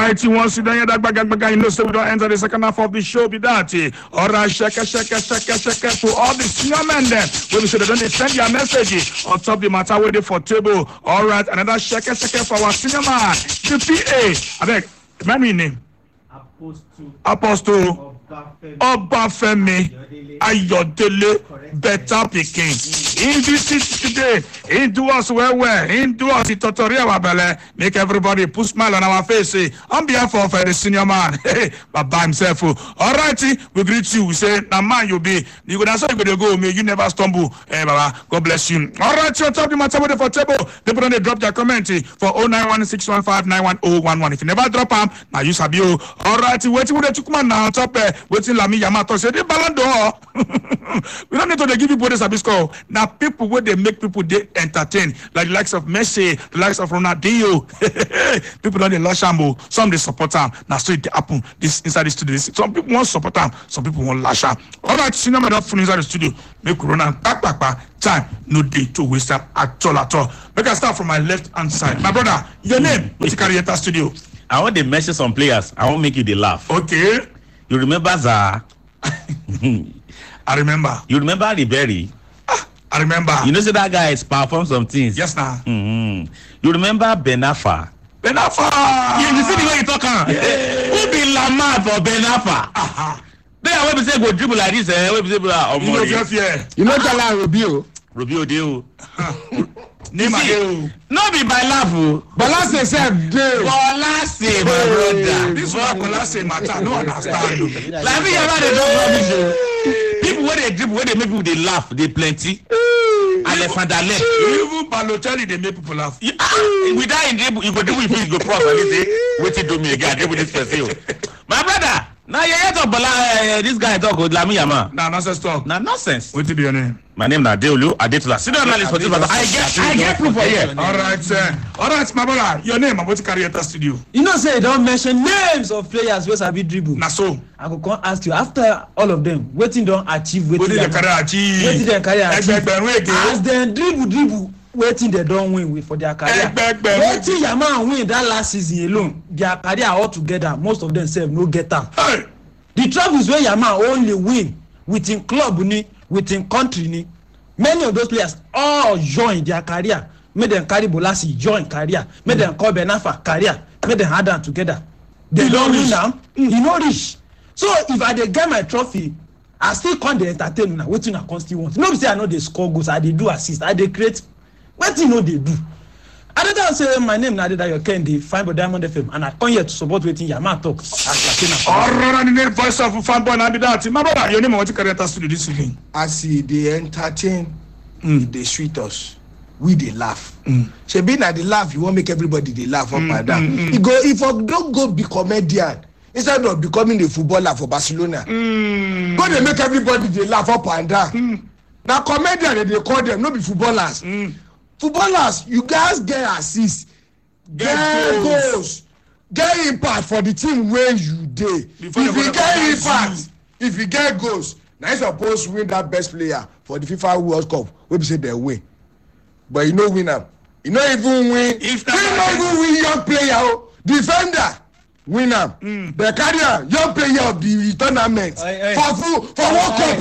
Alright, once you don't hear that baga, you know, so we don't enter the second half of the show. Be that. Alright, shaka to all the senior men then. When we say they don't send your message on top the matter waiting for table. Alright, another shaka for our senior man, the PA. I beg, my name. Apostle Obafemi Ayodele Better Pikin. In this city today, he do us well. He do us the tutorial wabele. Make everybody put smile on our face. On behalf of the senior man, Baba himself. Alrighty, we greet you. We say, now man you be. You go that's how you go. May you never stumble. Baba, God bless you. Alright, on top the matter with for table. They put on the drop their comment for 09161591011. If you never drop them, now you sabi. Alright, waiting with the Chukuma now top. Waiting Lami Yamato say the ballon d'or. We don't need to give people this score. Now people where they make people they entertain, like the likes of Messi, the likes of Ronaldinho. People don't love Shambo. Some they support them. Now so it happen this inside the studio. Some people want support them. Some people want lash them. All right, cinema not full inside the studio. Make Corona back. Time no day to waste time at all. Make I start from my left hand side. My brother, your name? What's the Carrieta Studio? I want to mention some players. I won't make you they laugh. Okay. You remember Zaha? I remember. You remember Ribery? I remember. You know, so that guy has performed some things. Yes, now. Mm-hmm. You remember Benafa? Benafa! You see the way you talk, who be Lamar for Benafa? They are when we say go dribble like this, when we say you know Jala Rubio Deo. Name no be by laugh. Balase said Balase, my brother. This one Balase matter. No understand. Like me, they don't rubbish. People when they dribble, when they make people they laugh, they plenty. Alefandale. Even Balotelli they make people laugh. Without in dribble, you go dribble if you go cross and they say, wait till do me again, dribble this person. My brother. Now you hear talk this guy talk with Lami Yama. Nah, nonsense talk. Nah, nonsense. What is your name? My name is Adeolu Adetula. Senior analyst for this matter. I get proof for here. All right, sir. All right, my brother. Your name? I'm going to carry at the studio. You know, say don't mention names of players who have been dribble. Nah, so I go come ask you after all of them. Waiting don't achieve. What did they carry achieve? Waiting they carry achieve. As they dribble. Waiting they don't win for their career. Waiting Yama win that last season alone. Their career all together. Most of them say no get out. Hey. The trophies where Yama only win within club ni, within country ni. Many of those players all join their career. Make them carry Bolasi join career. Make them call Benafa career. Make them add them together. They don't win now. You know rich. So if I dey get my trophy, I still come dey entertain now. Wetin I come still want. No be say I know they score goals. I dey do assist. I dey create. Wetin no dey do. I don't say my name na Adedayo Kende, Fanboy Diamond FM, and I come here to support wetin Yama talk. All right, the name voice of Fanboy na be that. My brother, your name want to carry at studio this evening. As they entertain, they sweet us. We they laugh. Shebi na the laugh, you won't make everybody they laugh up and down. You go if you don't go be comedian instead of becoming a footballer for Barcelona. Go they make everybody they laugh up and down. Now comedian they call them, not be footballers. Footballers, you guys get assists, get goals, get impact for the team where you dey. If you get impact, if you get goals, now you supposed to win that best player for the FIFA World Cup. We say they win, but you know win them. You know even win. If you know even win young player, defender. Win am. The carrier, young player of the tournament. For World Cup.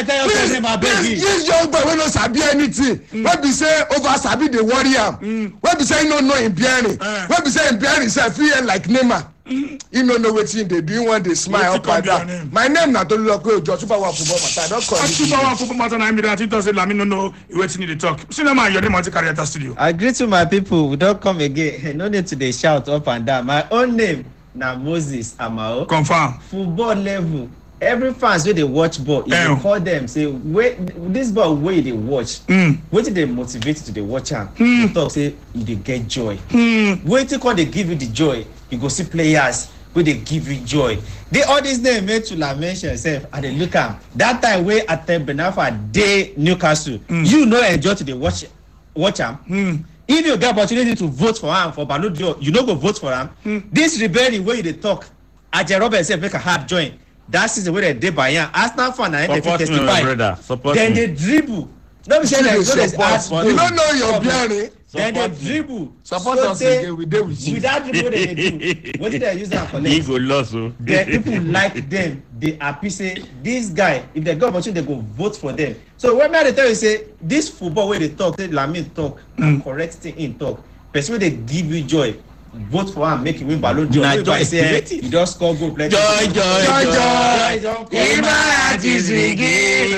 This young boy wey no sabi anything. Wey be say over sabi dey worry am. Wey be say he no know him bearing. Wey be say him bearing sef fit like Neymar. He no know wetin dey do. He wan dey smile up and down. My name na Tolulope Ojo, Super One Football Matter. I don call you. Super One Football Matter na me that he does say Lami no know wetin he dey talk. Cinema, your name want to carry at the studio. I greet you my people. We don come again. No need to dey shout up and down. My own name na Moses Amao. Confirm. Football level. Every fans wey dey watch ball, you dey call them say, wait, this ball wey you dey watch, wetin dey motivate you to dey watch am? You talk say you dey get joy. Wetin come dey give you the joy? You go see players wey dey give you joy. All this name make Tula mention sef. I dey look am. That time wey Atem Benafa dey Newcastle, you no enjoy to dey watch am. If you get opportunity to vote for him for Ballon d'Or, you no go vote for him. This Ribery wey you dey talk, Aje Robert sef make a hard join. That season wey they dey by yan, Arsenal fan na dem fit testify. Then they dribble. No be say dem no dey ask. You don't know your bearing. then they dribble. Support us again, we dey with you. Without dribble, they do. What did they use that for? He go lost o. Then people like them. They happy say this guy. If they go opportunity, they go vote for them. So when I tell you say this football where they talk, say Lamine talk, and correct thing in talk. Person they give you joy. Vote for him, make him win Ballon d'Or. Na joy say you just score goal. Joy. Ibarat is begin.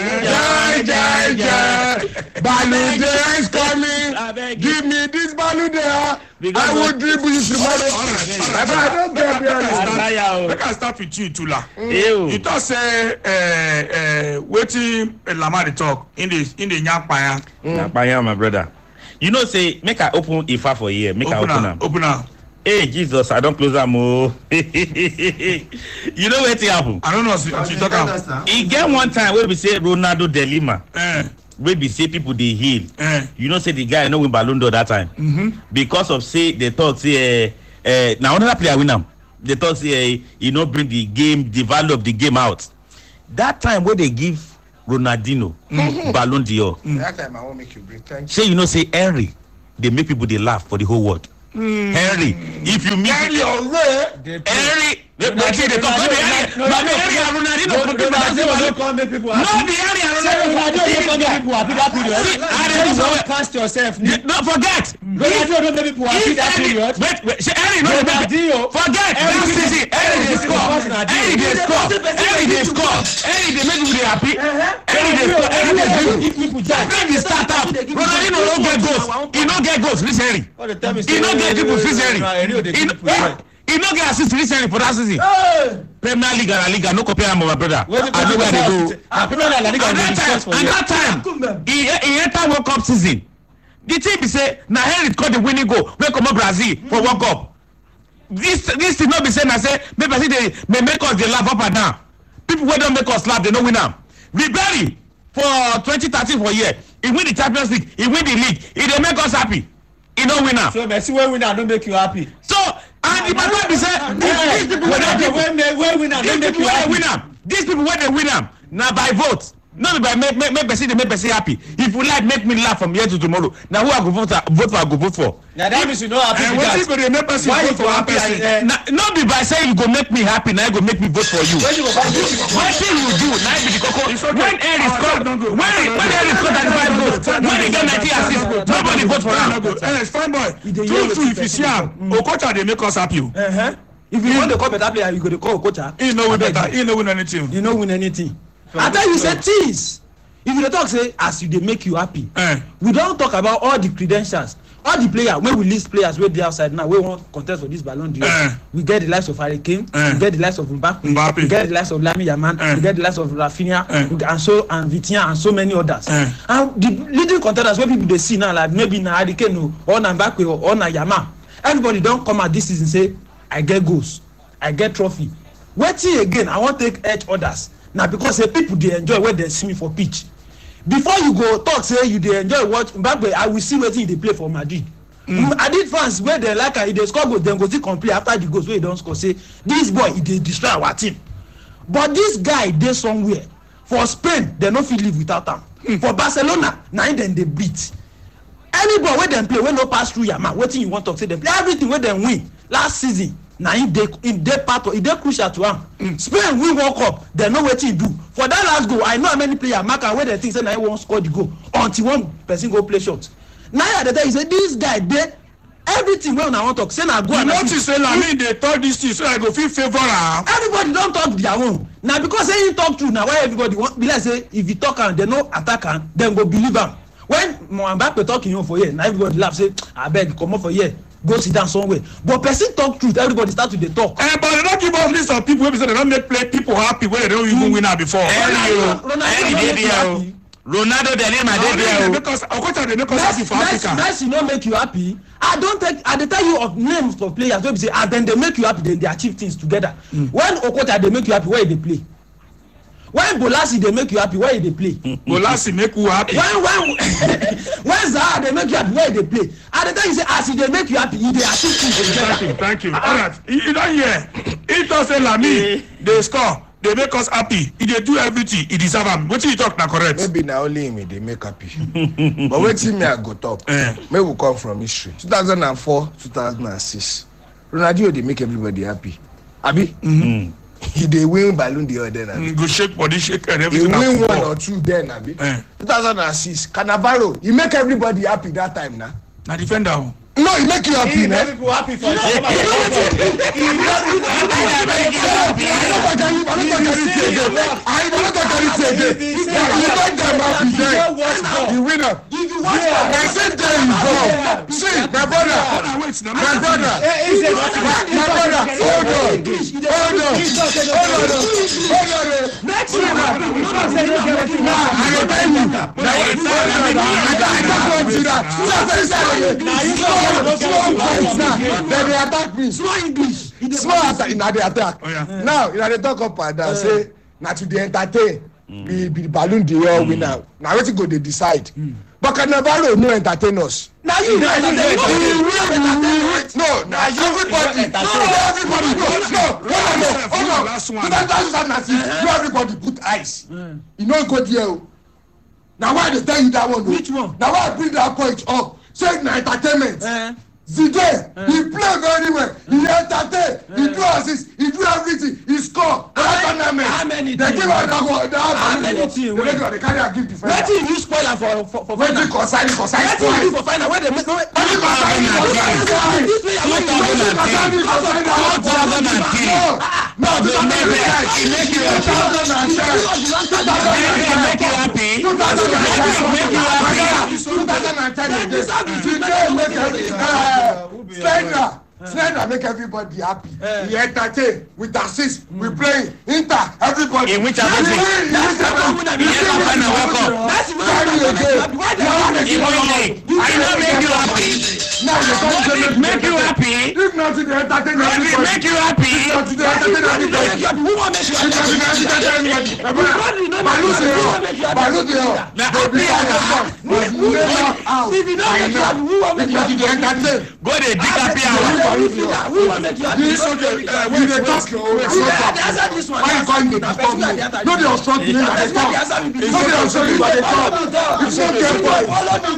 Joy. Ballon d'Or is coming. Give me this Ballon d'Or. I will dribble you tomorrow. I don't get there. Make I start with you, Tula. Ew. You talk say waiting Lamar talk in the Nyapaya. Nyapaya, my brother. You know, say make I open Ifa for here. Make I open am. Open am. Hey Jesus, I don't close am o. You know wetin happen? I don't know as you talk am. E get one time wey be say Ronaldo de Lima. Wey be say people dey heal. You know say the guy no win Ballon d'Or that time. Because of say they talk say na another player win am. They talk say he no bring the game, the value of the game out. That time wey they give Ronaldinho Ballon d'Or. That time I won't make you break. Thank you. Say you know say Henry dey make people dey laugh for the whole world. Henry, if you meet Henry, wetin dey talk? No be Henry and Ronaldinho come make people happy. No be Henry and Ronaldinho come make people happy that period. I cast yourself. No forget. Ronaldinho don't make people happy that period. Wait. Say Henry no dey forget. That season Henry dey score. Henry dey score. Henry dey make people dey happy. Henry dey score. Henry dey people jump. When he start out, Ronaldinho no get goals. He no get goals. Reach Henry. He no get people fit Henry. He no get assist reach Henry for that season. Premier League and La Liga no compare am, my brother. I know where they go. Premier League and La Liga dey discuss for you. And that time, he enter World Cup season. The thing be say na Henry score the winning goal wey comot Brazil for World Cup. This thing no be say na say make person dey make us dey laugh up and down. People wey don make us laugh, they no win am. Ribery for 2013 for year, he win the Champions League, he win the league, he dey make us happy. He no win am. So Messi wey win am don't make you happy. So and the matter be say these people wey win am don't make you happy. These people wey dey win am na by vote. No be by make person dey make person happy. If you like make me laugh from here to tomorrow, na who I go vote for, I go vote for. Na that means you no happy with that. Wetin go dey make person vote for one person? No be by saying you go make me happy, na I go make me vote for you. Wetin you do na be the koko. When Henry score that 5 goals, when he get 90 assists, nobody vote for am. Fine boy. True if you see am, Okocha dey make us happy. If you want to call better player, you go to call Okocha. He no win better. He no win anything. You no win anything. I tell you say things. If you talk say as you dey make you happy, we don talk about all the credentials, all the players wey we list players wey dey outside now wey wan contest for this Ballon d'Or. We get the likes of Harry Kane, we get the likes of Mbappe, we get the likes of Lamine Yamal, we get the likes of Rafinha, and Vitinha and so many others. And the leading contenders wey people dey see now like maybe na Harry Kane or na Mbappe or na Yamal, everybody don come out this season say I get goals, I get trophy. Wetin again I wan take edge others. Na because say people dey enjoy when they see me for pitch. Before you go talk say you dey enjoy watch Mbappe, I will see wetin he dey play for Madrid. Madrid fans wey dey like am, he dey score goals, dem go still complain after the goals wey he don score say this boy he dey destroy our team. But this guy dey somewhere. For Spain, dem no fit live without am. For Barcelona, na him dem dey beat. Any ball wey dem play wey no pass through Yamal, wetin you wan talk say dem play everything wey dem win last season. Na him dey part of e dey crucial to am. Spain win World Cup, dem know wetin he do. For that last goal, I know how many players mark am wey dem think say na him wan score the goal until one person go play shot. Now I dey tell you say this guy dey everything wey una wan talk say na go. You notice say Lamine dey talk this thing so I go fit favour am. Everybody don talk their own. Na because say he talk true na why everybody wan be like say if he talk am dem no attack am dem go believe am. When Mbappe talk him own for here na everybody laugh say abeg comot for here. Go sit down somewhere. But person talk truth, everybody start to dey talk. But they don't give us list of people wey be say they don't make play people happy when they don't even win am before. Ronaldo dey name dey there. Because Okocha dey make us happy for Africa. Messi no make you happy. I dey tell you of names of players wey be say then they make you happy, then they achieve things together. When Okocha dey make you happy, where he dey play? When Bolasi dey make you happy, where he dey play? Bolasi make you happy. When Zaha dey make you happy, where he dey play? I dey tell you say as he dey make you happy, he dey achieve things together. Thank you. All right, you don hear. He talk say Lamine dey score. they make us happy. He dey do everything. He deserve am. Wetin you talk na correct. Maybe na only him dey make happy. But wetin me I go talk. May we come from history. 2004, 2006. Ronaldinho dey make everybody happy. Abi? He dey win balloon the other day. Go shake body, shake and everything. He win one or two then, Abi. 2006, Cannavaro, he make everybody happy that time now. Na defender. No, he make you happy, He man. make people happy for The winner. I said there you go. See, my brother. Hold on. Next year, then they attack me. Small English. Small attack. Now they attack. Now, they talk up and down. Say, now to the entertain. Be the balloon the year winner. Now what you go they decide. But Cannavaro no entertain us. Now you no. Now everybody. No, everybody put eyes. You know go there. Now why they tell you that one? Which one? Now why I bring that point up? Say na entertainment. Zidane, he play very well. He entertain. He do assist. He do everything. He score. How many they give out that one. How many teams? They carry a gift defender. Wetin you spoil am for final? Wetin concern Wetin you do for final? When they make no. No, they make you Slender make everybody happy. He entertain with assist. We play Inter. Everybody. In which everything? That's the make you happy. If not to the entertain everybody. Make you happy. If not to the entertain everybody. Who want make you happy? Go dey dig happy hour. Why you calling the disturb me? No, they are struggling. No, they are struggling. It's not their point.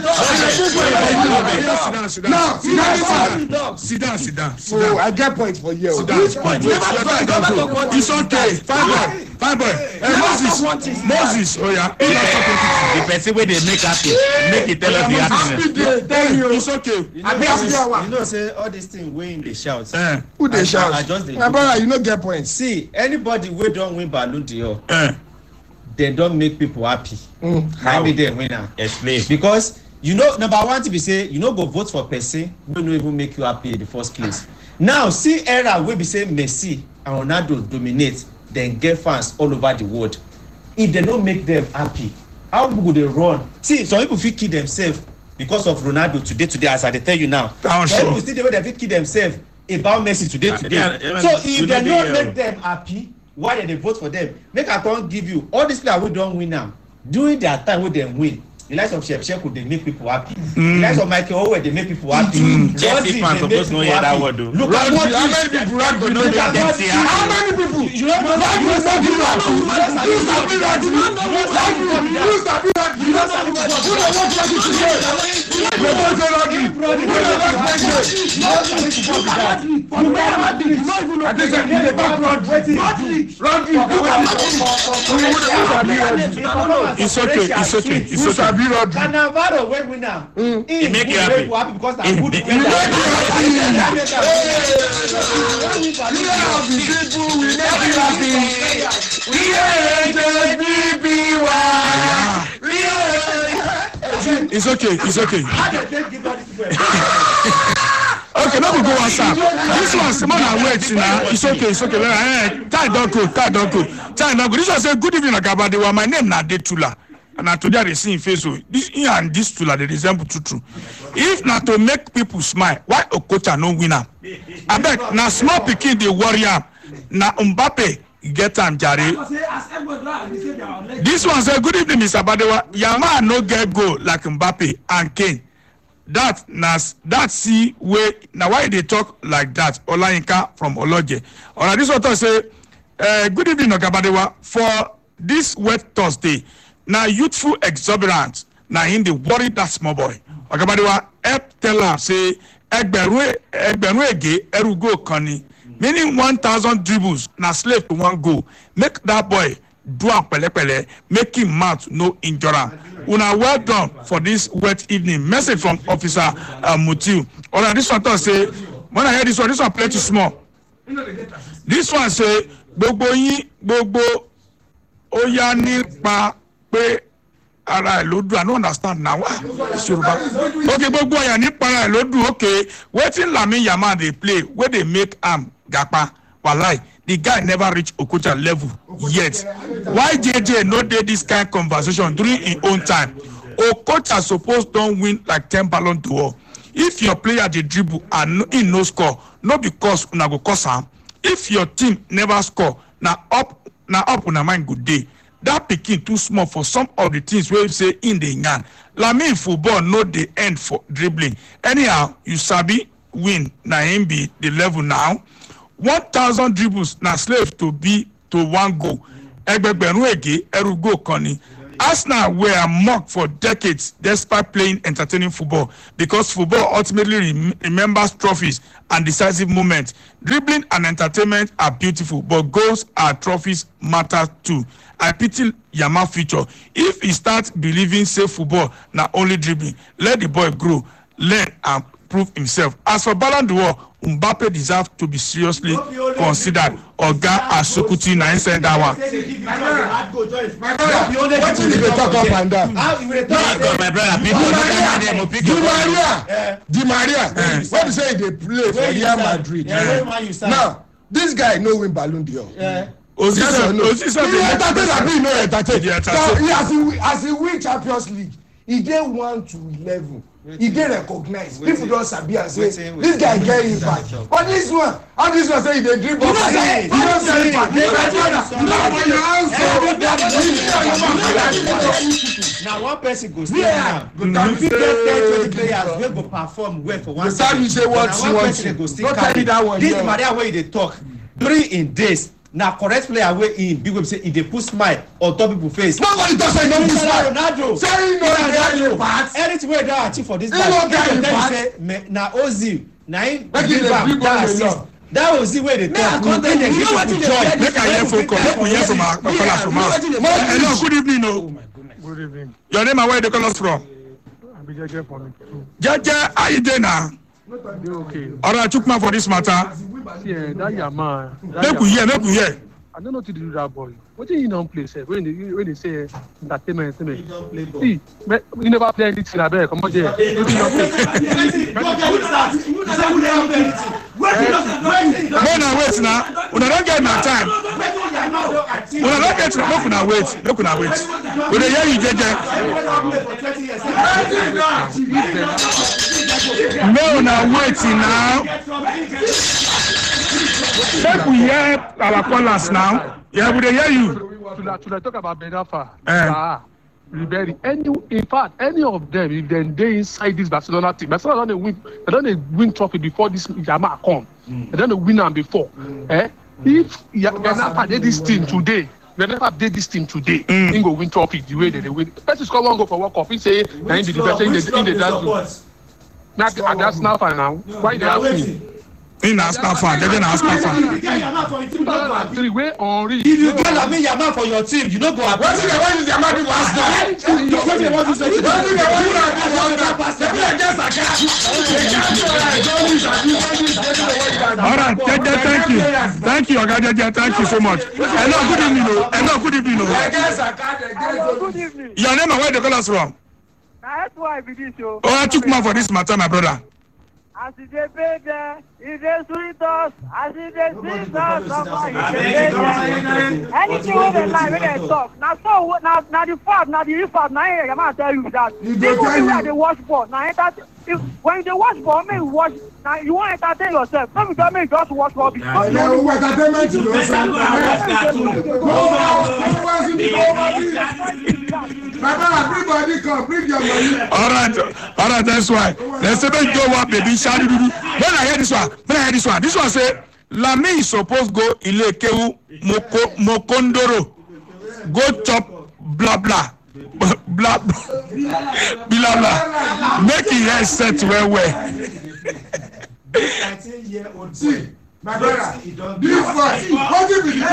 Now, Sit down. oh, I get point for you. It's okay. Fine boy. Moses. Oh yeah. The person wey dey make happy, make it tell us the happiness. It's okay. You know, say all these things wey in the shout. Who they shout? I just dey My brother, you no get points. see anybody wey don win Ballon d'Or, they don make people happy. How be dem win am? Explain. Because you know, number one thing be say you no go vote for person wey no even make you happy in the first place. Now see era wey be say Messi and Ronaldo dominate, dem get fans all over the world. If they no make them happy, how people go dey run? See, some people fit kill themselves because of Ronaldo today as I dey tell you now. Some people still dey wey dem fit kill themselves about Messi today. So if dem no make them happy, why dem dey vote for them? Make I come give you all these players wey don win am during their time wey dem win. The likes of Shevchenko dey make people happy. The likes of Michael Owen dey make people happy. Chelsea fans suppose know hear that word o. Look at what how many people run to know that? How many people? You don't know that. You sabi that. It's okay. Cannavaro wey win am. He make you happy because na good defender. It's okay. Okay, no go WhatsApp. This one, Simon and wait now. It's okay. Time don't go. This one say good evening, Akabadewa. My name na Detula. And today they see in Facebook. This and this Tula they resemble true. If not to make people smile, why Okocha no winner? I bet na small pikin dey worry am. Na Mbappe get am jare. This one say good evening, Mr. Badewa. Yama no get goal like Mbappe and Kane. That see way now why they talk like that. Olayinka from Oloje. Or this one say Good evening, Ogabadewa. For this wet Thursday, now youthful exuberance, now in the worry that small boy. Ogabadewa, help tell her, say, Egberu ege, erugo kani. Meaning 1,000 dribbles, now slave to one goal. Make that boy do a pele, make him mouth no injury. Una well done for this wet evening. Message from Officer Mutiu. Alright, this one thought say, when I hear this one play too small. This one say, gbogbo oya nípa pé ara ẹ̀ ló dùn. I don't understand now. Okay, gbogbo oya nípa ara ẹ̀ ló dùn. Okay, wetin Lamine Yamal dey play wey dey make am gapa. Walai, the guy never reach Okocha level yet. Why JJ no dey this kind of conversation during his own time? Okocha suppose don win like 10 Ballon d'Or. If your player dey dribble and he no score, no because una go cause am. If your team never score, na up una mind good day. That pikin too small for some of the things wey say in the yarn. Lamine football no dey end for dribbling. Anyhow, you sabi win na him be the level now. 1,000 dribbles na slave to be to one goal. Egbegbenu ege erugo kani. Arsenal were mocked for decades despite playing entertaining football because football ultimately remembers trophies and decisive moments. Dribbling and entertainment are beautiful, but goals and trophies matter too. I pity Yamal future. If he starts believing say football na only dribbling, let the boy grow, learn and prove himself. As for Ballon d'Or, Mbappe deserves to be seriously considered. Oga Asukuti na inside that one. What is the talk up and down? Di Maria. What you say they play for Real Madrid? Now, this guy no win Ballon d'Or. As he win Champions League, he get 1 to 11. He get recognized. People don't sabi and say this guy get impact. But this one, how this one say he dey dribble? You don't say impact. Now one person go stand now. If you get 10-20 players, we go perform well for one time. You say what you want. Don't tell me that one. This Maria way they talk 3 in days. Now correct player wey in big way say e dey put smile on top people face. Nobody talk say e no put smile. Ronaldo say e no get impact. Anything wey don achieve for this life. Say na Ozil na him give am that assist. That Ozil wey dey talk. You know what you joy. Make I hear phone call. Make we hear from our caller from us. Hello, good evening o. Good evening. Your name and where you dey call us from? I'm Jeje from Ikuru. Jeje, how you dey now? Okay. Alright, Chukma for this matter. Yeah, that Yamal. Make we hear. I don't know to do that boy. What did he don't play? Say when they say entertainment, see, you never play anything. I bet come on there. When I wait now, when I don't get my time. When I don't get to look when I wait. When they hear you, JJ. No, now waiting now. Make we hear our callers now. Yeah, we hear you. To talk about Benafa, Ribery, in fact, any of them, if they inside this Barcelona team, Barcelona don't win trophy before this Yamal come. They don't win them before. If Benafa did this team today, he go win trophy the way they win. Person score one goal for World Cup. He say, "Na in the defense in the dance." That's now for now. Why they ask me? In Arsenal fan, they're gonna Arsenal fan. If you get Lamine Yamal for your team, you don't go up. What is Yamal do last Alright, thank you, Oga. Thank you so much. Hello, good evening. Good evening. Your name and where they call us from? That's why we did show. Oh, I took more for this matter, my brother. As it dey pay there, it dey sweet us. As it dey sweet us, anything wey dey lie, wey dey talk. Na the fact, na the impact. Na here, I'm tell you that. People wey dey watch ball, na when you dey watch ball, make you watch. Na you wan entertain yourself. No be just make you just watch rubbish. Entertainment you everybody come, bring your money. Alright, that's why. Let's say go up, baby. When I hear this one, this one say Lami is supposed go Ilekewu Mokondoro. Go chop blah blah. Blah blah. Make your head set well. 19-year-old boy. My brother, this one, how do you believe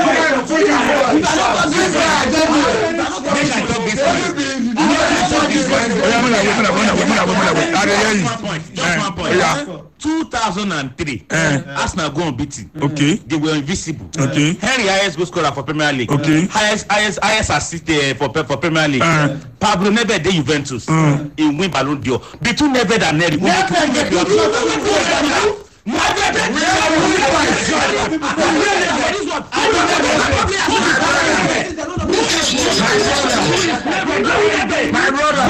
that? 2003, Arsenal go unbeaten. Okay. They were invisible. Okay. Henry Ayes go scorer for Premier League. Okay. Ayes assist for Premier League. Pablo Nedved dey Juventus. He win Ballon d'Or. Between Nedved and Neri. my brother,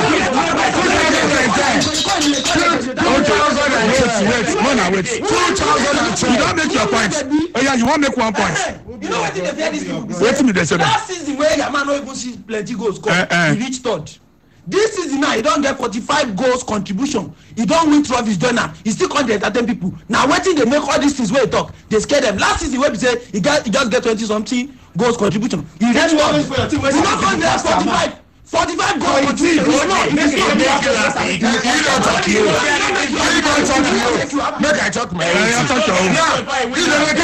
wait. 2002. You don't make your point. Oh yeah, you won't make 1 point. You know what they fear these people? Wait till me they say that. Last season where Yaman no even see plenty goals score, he reached third. This season now, he don't get 45 goals contribution. He don't win trophies, joiner. He still can't entertain people. Now, waiting they make all these things where he talk, they scare them. Last season where we say he just get 20-something goals contribution. He reached third. He not going to get 45 goals contribution. Make I talk my own.